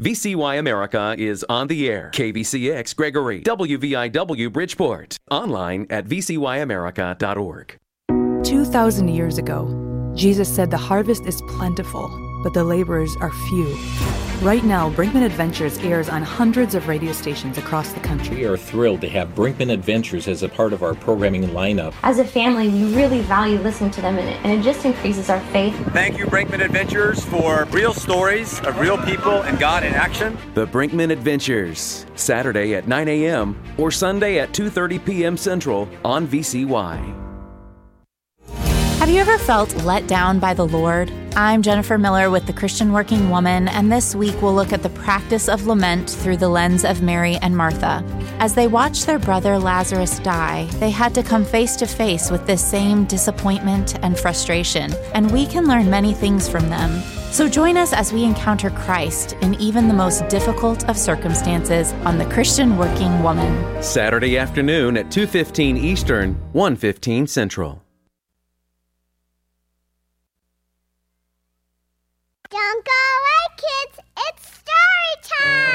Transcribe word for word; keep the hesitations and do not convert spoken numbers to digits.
V C Y America is on the air. K V C X Gregory, W V I W Bridgeport. Online at v c y america dot org. Two thousand years ago, Jesus said the harvest is plentiful, but the laborers are few. Right now, Brinkman Adventures airs on hundreds of radio stations across the country. We are thrilled to have Brinkman Adventures as a part of our programming lineup. As a family, we really value listening to them, and it, and it just increases our faith. Thank you, Brinkman Adventures, for real stories of real people and God in action. The Brinkman Adventures, Saturday at nine a.m. or Sunday at two thirty p.m. Central on V C Y. Have you ever felt let down by the Lord? I'm Jennifer Miller with The Christian Working Woman, and this week we'll look at the practice of lament through the lens of Mary and Martha. As they watched their brother Lazarus die, they had to come face to face with this same disappointment and frustration, and we can learn many things from them. So join us as we encounter Christ in even the most difficult of circumstances on The Christian Working Woman. Saturday afternoon at two fifteen Eastern, one fifteen Central. Don't go away, kids. It's story time.